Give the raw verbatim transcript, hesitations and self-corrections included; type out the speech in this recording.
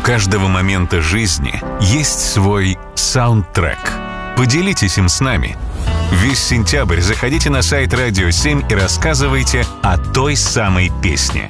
каждого момента жизни есть свой саундтрек. Поделитесь им с нами. Весь сентябрь заходите на сайт Радио семь и рассказывайте о той самой песне.